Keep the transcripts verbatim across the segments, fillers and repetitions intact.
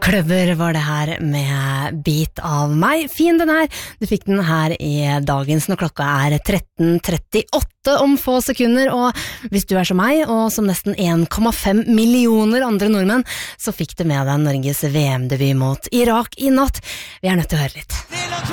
Kløver var det her med Bit av meg. Fin den her. Du fikk den her i dagens når klokka er tretten trettiåtte om få sekunder, og hvis du er som meg, og som nesten en komma fem millioner andre nordmenn, så fikk du med deg Norges V M-debut mot Irak i natt. Vi er nødt til å høre litt.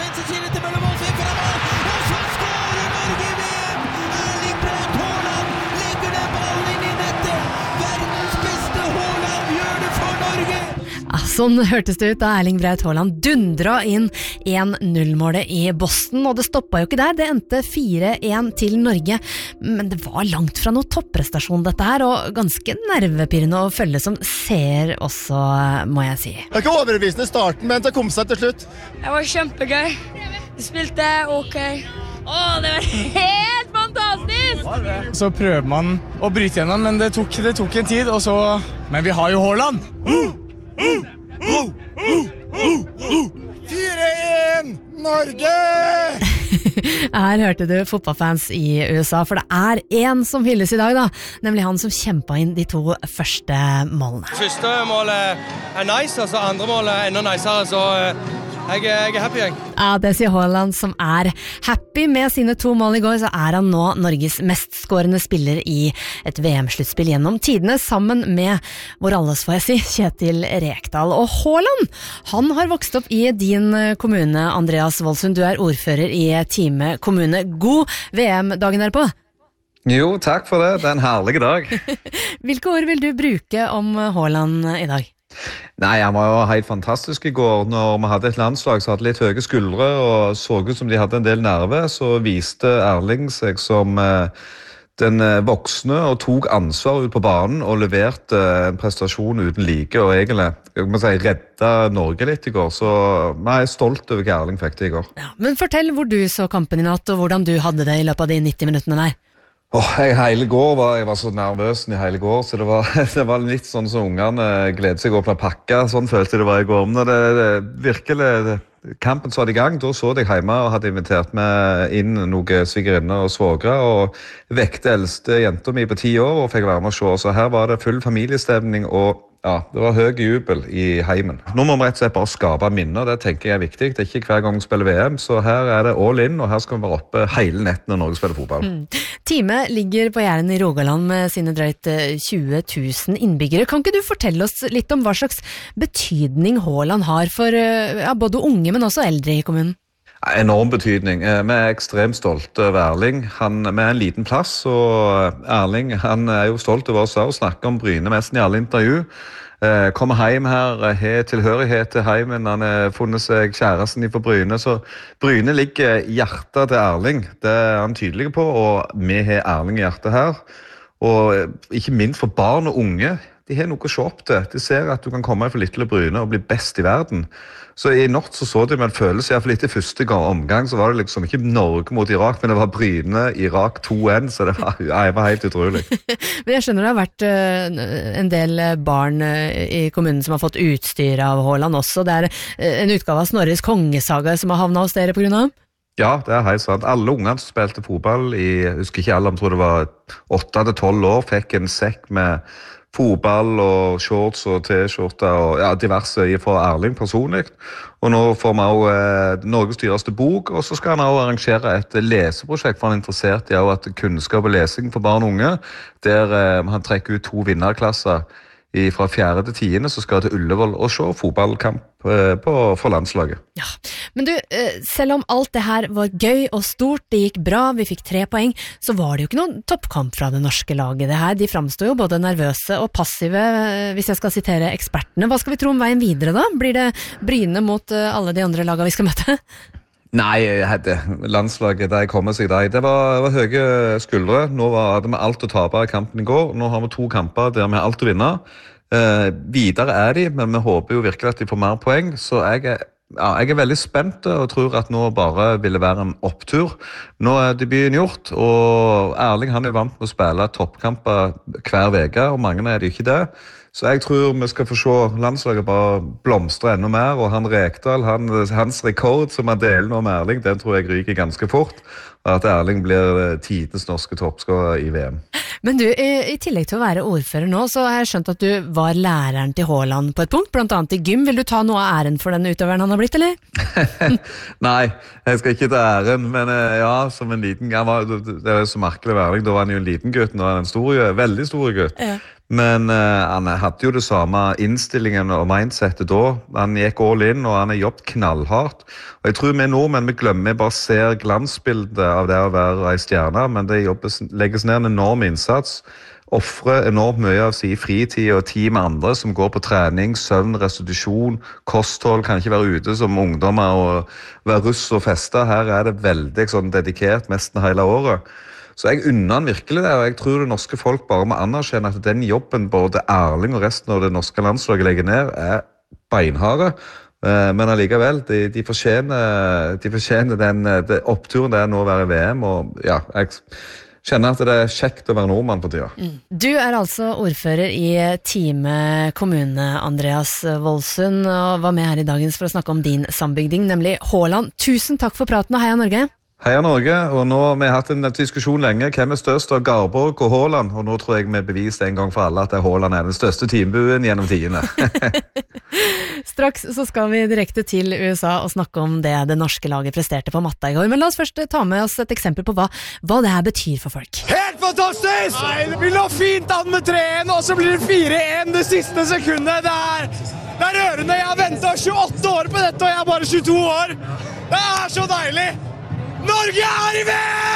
Sånn hørtes det ut da Erling Braut Haaland dundra inn en null-målet i Boston, og det stoppet jo ikke der, det endte fire en til Norge, men det var langt fra noe topprestasjon dette her, og ganske nervepirrende å følge som ser også, må jeg si. Det var ikke overbevisende i starten, men det kom seg til slutt. Det var kjempegøy. Vi spilte ok. Åh, det var helt fantastisk! Så prøver man å bryte gjennom, men det tok, det tok en tid, og så... Men vi har jo Haaland! Uh, uh, uh, uh, uh, uh. fire en Norge! Her hørte du fotballfans i U S A, for det er en som hylles i dag da, nemlig han som kjempet inn de to første målene. Første målet er nice, altså andre målet er enda nicere, så jeg, jeg er happy, jeg. Ja, det sier Haaland som er happy med sine to mål i går, så er han nå Norges mest skårende spiller i et V M-sluttspill gjennom tidene, sammen med vår alles, får jeg si, Kjetil Rekdal. Og Haaland, han har vokst opp i din kommune, Andreas Voldsund. Du er ordfører i Time kommune. God V M-dagen der på! Jo, takk for det. Det er en herlig dag. Hvilke ord vil du bruke om Haaland i dag? Nei, han var jo helt fantastisk i går. Når vi hadde et landslag som hadde litt høye skuldre og så ut som de hadde en del nerve, så viste Erling seg som eh, den voksne og tok ansvar ut på banen og leverte en prestasjon uten like, og egentlig jeg må si, redda Norge litt i går. Så jeg er stolt over hva Erling fikk det i går. Ja, men fortell hvor du så kampen i natt, og hvordan du hadde det i løpet av de nitti minuttene der. Oh, jeg, hele går var, jeg var så nervøs i hele går, så det var, det var litt sånn som ungene gledet seg å åpne pakka, sånn følte jeg det var i går. Men det, det virkelig, det, kampen så hadde i gang, da så jeg hjemme og hadde invitert meg inn noen svigerinner og svågre, og vekte eldste jenta mi på ti år og fikk være med å se. Så her var det full familiestemning, og ja, det var høy jubel i heimen. Nå må vi rett og slett bare skape minner, det tenker jeg er viktig. Det er ikke hver gang vi spiller V M, så her er det all in, og her skal vi være oppe hele netten når Norge spiller fotball. Mm. Time ligger på Jæren i Rogaland med sine drøyt tjue tusen innbyggere. Kan ikke du fortelle oss litt om hva slags betydning Haaland har for ja, både unge, men også eldre i kommunen? Enorm betydning. Vi er ekstremt stolte over Erling. Han er en liten plass, og Erling han er jo stolt over oss og snakker om Bryne nesten i alle intervju. Kommer hjem her, har tilhørighet til heimen, han har funnet seg kjæresten i for Bryne, så Bryne ligger i hjertet til Erling. Det er han tydelig på, og vi har Erling i hjertet her. Og ikke minst for barn og unge, de har noe å se opp til. De ser at du kan komme fra Lille Bryne og bli best i verden. Så i natt så så de med en følelse, i hvert fall etter første omgang, så var det liksom ikke Norge mot Irak, men det var Bryne, Irak to en, så det var, ja, det var helt utrolig. Men jeg skjønner det har vært uh, en del barn uh, i kommunen som har fått utstyr av Haaland også. Det er uh, en utgave av Snorres kongesaga som har havnet hos dere på grunn av ham? Ja, det er helt sant. Alle ungene som spilte fotball i, jeg husker ikke alle, jeg tror det var åtte til tolv år, fikk en sekk med fotball og shorts og t-skjorter og ja, diverse fra Erling personlig. Og nå får vi også eh, Norges dyreste bok, og så skal han også arrangere et leseprosjekt for han er interessert i at kunnskap og lesing for barn og unge, der eh, han trekker ut to vinnerklasser i, fra fjerde til tiende, så skal til Ullevål og se fotballkamp eh, på, for landslaget. Ja, men du, eh, selv om alt det her var gøy og stort, det gikk bra, vi fikk tre poeng, så var det jo ikke noen toppkamp fra det norske laget det her. De fremstod jo både nervøse og passive, eh, hvis jeg skal sitere ekspertene. Hva skal vi tro om veien videre da? Blir det Bryne mot eh, alle de andre lagene vi skal møte? Nei, det, landslaget der kommer seg der. Det var, det var høye skuldre. Nå var det med alt å tape i kampen i går. Nå har vi to kamper der vi har alt å vinne. Eh, videre er de, men vi håper jo virkelig at de får mer poeng. Så jeg er, ja, jeg er veldig spent og tror at nå bare ville være en opptur. Nå er debuten gjort, og Erling han er vant med å spille toppkamper hver veke, og mange er det ikke det. Så jeg tror vi skal få se landslaget bare blomstre enda mer, og han Rekdal, han, hans rekord som han deler nå med Erling, den tror jeg ryker ganske fort, og at Erling blir tidens norske toppskårer i V M. Men du, i, i tillegg til å være ordfører nå, så har jeg skjønt at du var læreren til Haaland på et punkt, blant annet i gym. Vil du ta noe av æren for den utøveren han har blitt, eller? Nei, jeg skal ikke ta æren, men eh, ja, som en liten, han var, det er så merkelig værlig, da var han jo en liten gutt, nå er han en stor, veldig stor gutt. Ja. Men uh, han hadde jo det samme innstillingen og mindsetet da. Han gikk all in, og han har jobbet knallhardt. Og jeg tror vi nordmenn, vi glemmer, vi bare ser glansbildet av det å være en stjerne, men det jobbes, legges ned en enorm innsats. Offrer enormt mye av sin fritid og tid med andre som går på trening, søvn, restitusjon, kosthold, kan ikke være ute som ungdommer og være russ og feste. Her er det veldig sånn, dedikert nesten hele året. Så jeg unner han virkelig det, og jeg tror det norske folk bare må anerkjenne at den jobben både Erling og resten av det norske landslaget legger ned er beinharde. Men allikevel, de, de fortjener, de fortjener den det, oppturen det er nå å være i V M, og ja, jeg kjenner at det er kjekt å være nordmann på tida. Mm. Du er altså ordfører i Time kommune, Andreas Voldsund, og var med her i dagens for å snakke om din sambygding, nemlig Haaland. Tusen takk for praten, og heia Norge! Heia Norge, og nå har vi hatt en diskusjon lenge. Hvem er størst av Garborg og Haaland? Og nå tror jeg vi beviste en gang for alle at Haaland er den største teambuen gjennom tidene. Straks så skal vi direkte til U S A og snakke om det det norske laget presterte på matta i går. Men la oss først ta med oss et eksempel på hva, hva det her betyr for folk. Helt fantastisk! Nei, vi lå fint an med tre en, og så blir det fire en det siste sekundet. Det er, det er rørende. Jeg har ventet tjueåtte år på dette, og jeg er bare tjueto år. Det er så deilig! Norge er i V M!